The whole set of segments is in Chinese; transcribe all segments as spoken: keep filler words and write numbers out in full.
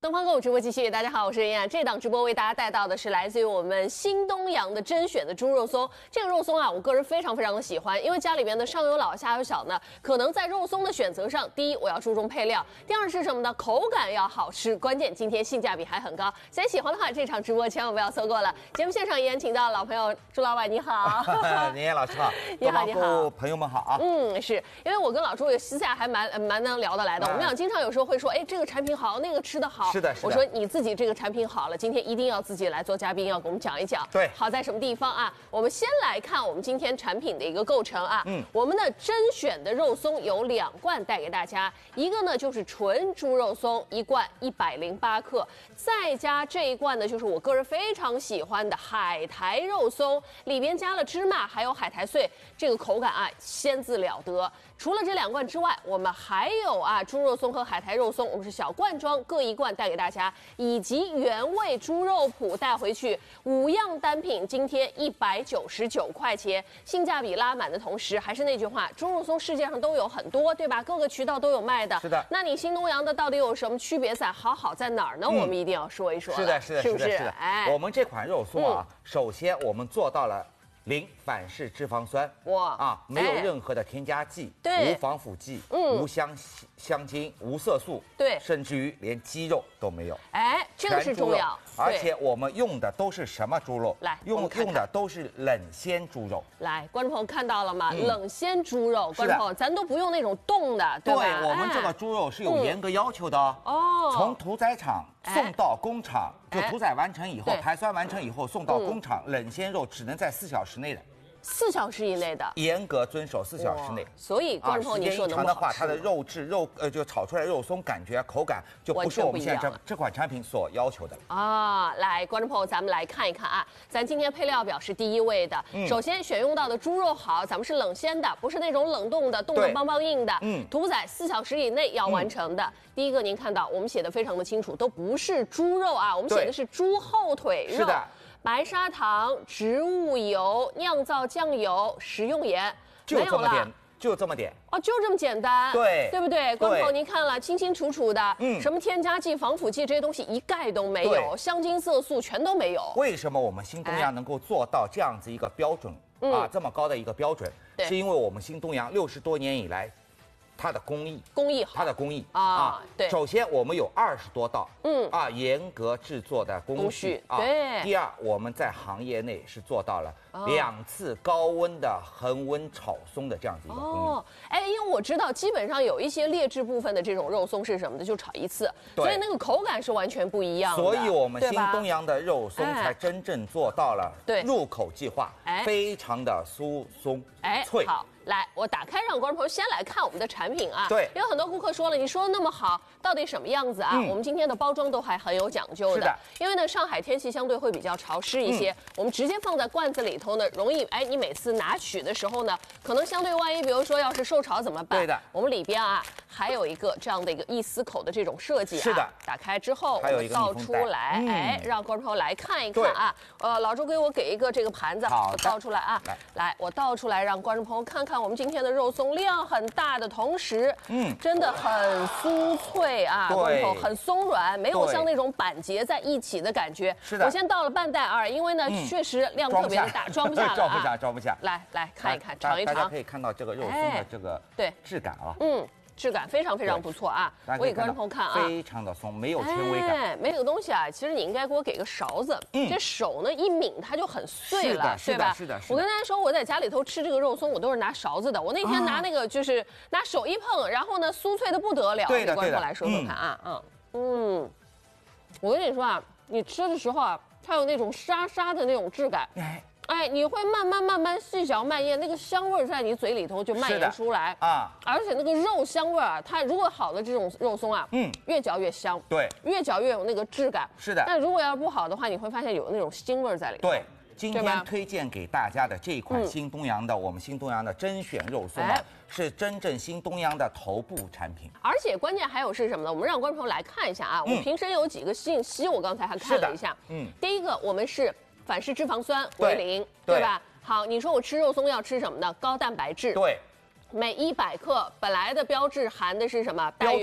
东方购物直播继续，大家好，我是任燕。这档直播为大家带到的是来自于我们新东阳的甄选的猪肉松。这个肉松啊，我个人非常非常的喜欢，因为家里边的上有老下有小呢，可能在肉松的选择上，第一我要注重配料，第二是什么呢？口感要好吃，关键今天性价比还很高。所以喜欢的话，这场直播千万不要错过了。节目现场依然请到老朋友朱老板，你好。 任燕老师好， 你好你好， 朋友们好啊。 嗯，是因为我跟老朱也私下还蛮蛮能聊得来的，我们俩经常有时候会说，哎，这个产品好，那个吃的好。 是的，是的。 我说你自己这个产品好了，今天一定要自己来做嘉宾，要给我们讲一讲。 对， 好在什么地方啊？我们先来看我们今天产品的一个构成啊。 嗯， 我们的甄选的肉松有两罐带给大家，一个呢就是纯猪肉松，一罐一百零八克，再加这一罐呢就是我个人非常喜欢的海苔肉松，里边加了芝麻还有海苔碎，这个口感啊鲜自了得。除了这两罐之外，我们还有啊猪肉松和海苔肉松，我们是小罐装各一罐带给大家，以及原味猪肉脯带回去，五样单品今天一百九十九块钱，性价比拉满的同时，还是那句话，猪肉松世界上都有很多，对吧？各个渠道都有卖的。 是的。 那你新东阳的到底有什么区别在？好好在哪儿呢？嗯、我们一定要说一说。 是的，是的， 是不是？ 是的，是的。 哎， 我们这款肉松啊，嗯、首先我们做到了。零反式脂肪酸， 哇啊，没有任何的添加剂， 对， 无防腐剂， 嗯， 无香香精，无色素， 对， 甚至于连鸡肉都没有。 哎，这个是重要。 而且我们用的都是什么猪肉？ 来， 用看看用的都是冷鲜猪肉。 来，观众朋友看到了吗？嗯、冷鲜猪肉，观众朋友，咱都不用那种冻的，对吧？ 对，我们这个猪肉是有严格要求的哦。 从屠宰场送到工厂， 哎、 就屠宰完成以后，排酸完成以后送到工厂，嗯、冷鲜肉只能在四小时内的。 四小时以内的， 严格遵守四小时内。 所以观众朋友，你说能不好吃的话，它的肉质肉呃就炒出来肉松感觉口感就不是我们现在这这款产品所要求的啊。来，观众朋友，咱们来看一看啊，咱今天配料表是第一位的。嗯、首先选用到的猪肉好，咱们是冷鲜的，不是那种冷冻的，冻得邦邦硬的。嗯，屠宰四小时以内要完成的。嗯、第一个您看到我们写的非常的清楚，都不是猪肉啊，我们写的是猪后腿肉。 是的。 白砂糖、植物油、酿造酱油、食用盐， 就这么点，就这么点哦，就这么简单， 对， 对不对？观众朋友，您看了清清楚楚的， 嗯， 什么添加剂、防腐剂这些东西一概都没有，香精、色素全都没有。 为什么我们新东阳能够做到这样子一个标准、哎、啊，这么高的一个标准？是因为我们新东阳六十多年以来。它的工艺， 工艺好， 它的工艺啊，啊对。 首先，我们有二十多道， 嗯啊，严格制作的工序， 工序啊。 对。 第二，我们在行业内是做到了两次高温的恒温炒松的这样子一个工艺。哦， 哎，因为我知道，基本上有一些劣质部分的这种肉松是什么的，就炒一次，所以那个口感是完全不一样的。 所以我们新东阳的肉松才真正做到了入口即化， 哎， 非常的酥松， 哎， 脆。 好。来，我打开让观众朋友先来看我们的产品啊。 对， 因为很多顾客说了，你说的那么好，到底什么样子啊？嗯、我们今天的包装都还很有讲究的。 是的。 因为呢，上海天气相对会比较潮湿一些，嗯、我们直接放在罐子里头呢，容易哎，你每次拿取的时候呢，可能相对万一，比如说要是受潮怎么办？ 对的。 我们里边啊还有一个这样的一个一丝口的这种设计啊。 是的。 打开之后，我们倒出来，嗯、哎，让观众朋友来看一看啊。呃，老周给我给一个这个盘子，我倒出来啊。 来， 来，我倒出来，让观众朋友看看我们今天的肉松量很大的同时，嗯，真的很酥脆啊， 对， 很松软，没有像那种板结在一起的感觉。 是的， 我先倒了半袋二，因为呢，嗯、确实量特别的大，装不下了、啊， 装不下，装不下。 来来看一看，尝一尝， 大家可以看到这个肉松的这个对质感啊， 嗯。质感非常非常不错啊！我给观众朋友看啊， 非常的松，没有纤维感。 哎，没这个东西啊，其实你应该给我给个勺子，嗯、这手呢一抿它就很碎了， 对吧？ 是的， 我跟大家说，我在家里头吃这个肉松，我都是拿勺子的。我那天拿那个就是拿手一碰，然后呢酥脆的不得了。 对的， 给观众朋友来说说看啊，嗯嗯，我跟你说啊，你吃的时候啊，它有那种沙沙的那种质感。哎。哎，你会慢慢慢慢细嚼慢咽，那个香味在你嘴里头就蔓延出来啊！而且那个肉香味啊，它如果好的这种肉松啊，嗯，越嚼越香， 对， 越嚼越有那个质感。 是的。 但如果要是不好的话，你会发现有那种腥味在里头。 对，今天推荐给大家的这一款新东阳的，我们新东阳的甄选肉松啊，是真正新东阳的头部产品。 而且关键还有是什么呢？我们让观众朋友来看一下啊，我们瓶身有几个信息，我刚才还看了一下。嗯，第一个我们是。反式脂肪酸为零，对吧？好，你说我吃肉松要吃什么呢？高蛋白质。 对， 每一百克本来的标志含的是什么？ 标准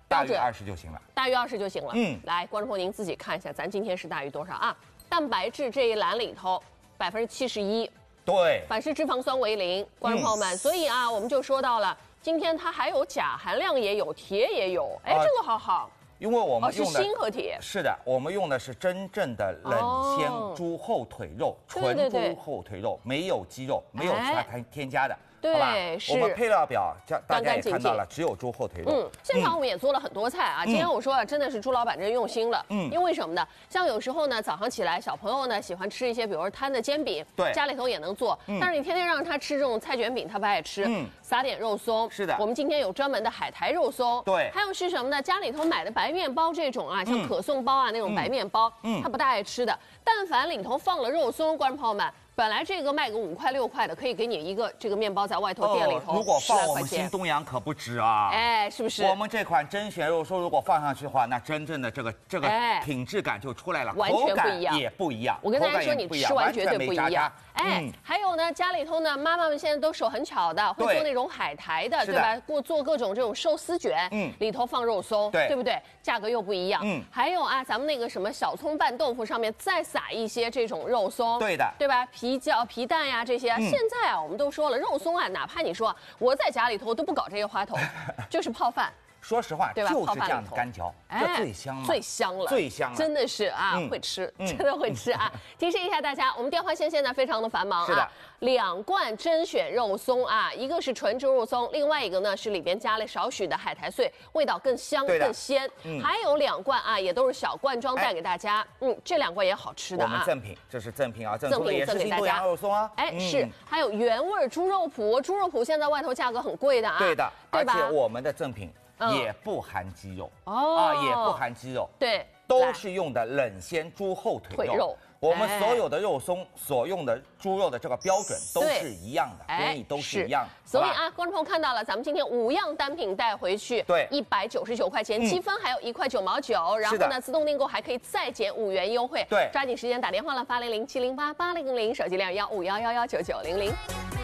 大于二十就行了， 大于二十就行了。 嗯， 来，观众朋友您自己看一下，咱今天是大于多少啊？蛋白质这一栏里头百分之七十一， 对， 反式脂肪酸为零，观众朋友们，嗯、所以啊，我们就说到了，今天它还有钾含量也有，铁也有，哎，这个好好。 因为我们用的、 哦、是锌和铁， 是的，我们用的是真正的冷鲜猪后腿肉，哦、纯猪后腿肉，没有鸡肉，没有其他添添加的。 对，是。 我们配料表，大家也看到了，只有猪后腿肉。 嗯，现场我们也做了很多菜啊。 嗯、 今天我说啊，真的是朱老板真用心了。嗯，因为什么呢？像有时候呢，早上起来，小朋友呢喜欢吃一些，比如说摊的煎饼， 对， 家里头也能做。嗯、但是你天天让他吃这种菜卷饼，他不爱吃。嗯，撒点肉松。 是的。 我们今天有专门的海苔肉松。 对。 还有是什么呢？家里头买的白面包这种啊，像可颂包啊那种白面包，嗯，他不大爱吃的。但凡里头放了肉松，观众朋友们。本来这个卖个五块六块的，可以给你一个这个面包在外头店里头， 如果放我们新东阳可不止啊！ 哎，是不是？ 我们这款甄选肉松如果放上去的话，那真正的这个这个品质感就出来了， 完全不一样， 也不一样。 我跟大家说，你吃完绝对不一样。哎， 嗯、 还有呢，家里头呢，妈妈们现在都手很巧的，会做那种海苔的， 对, 对吧？过做各种这种寿司卷，嗯，里头放肉松， 对， 对不对？价格又不一样。嗯，还有啊，咱们那个什么小葱拌豆腐上面再撒一些这种肉松， 对的， 对吧？皮饺、皮蛋呀这些，嗯、现在啊，我们都说了，肉松啊，哪怕你说我在家里头都不搞这些花头，就是泡饭。 说实话，就是这样的干嚼，这最香了， 最香了， 最香了， 真的是啊，会吃，真的会吃啊！提示一下大家，我们电话线现在非常的繁忙啊，两罐甄选肉松啊，一个是纯猪肉松，另外一个呢是里边加了少许的海苔碎，味道更香更鲜。还有两罐啊，也都是小罐装带给大家，嗯，这两罐也好吃的啊。 我们赠品，这是赠品啊，赠品赠给大家肉松啊， 哎是，还有原味猪肉脯，猪肉脯现在外头价格很贵的啊， 对的，而且我们的赠品。也不含鸡肉哦，啊，也不含鸡肉， 对， 都是用的冷鲜猪后腿肉。我们所有的肉松所用的猪肉的这个标准都是一样的，工艺都是一样的。 所以啊，观众朋友看到了，咱们今天五样单品带回去， 对， 一百九十九块钱，积分还有一块九毛九，然后呢，自动订购还可以再减五元优惠。 对， 抓紧时间打电话了，八零零七零八八零零，手机量幺五幺幺幺九九零零。